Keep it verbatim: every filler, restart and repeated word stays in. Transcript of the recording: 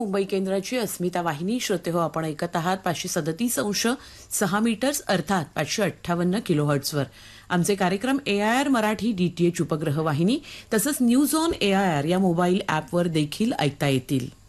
मुंबई केंद्राची अस्मिता वाहिनी श्रोते हो आपण ऐकत आहात पाचशे सदतीस अंश सहा मीटर्स अर्थात पाचशे अठ्ठावन्न किलो हर्ट्सवर. आमचे कार्यक्रम ए आय आर मराठी डीटीएच उपग्रह वाहिनी तसंच news on A I R या मोबाईल ॲपवर देखील ऐकता येतील.